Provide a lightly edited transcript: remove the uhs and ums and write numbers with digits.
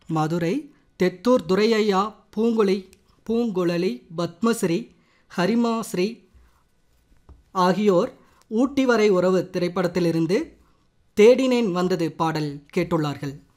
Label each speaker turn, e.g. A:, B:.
A: மதுரை தெத்தூர் துரையையா, பூங்குழலி, பத்மஸ்ரீ, ஹரிமாஸ்ரீ ஆகியோர் ஊட்டி வரை உறவு திரைப்படத்திலிருந்து தேடினேன் வந்தது பாடல் கேட்டுள்ளார்கள்.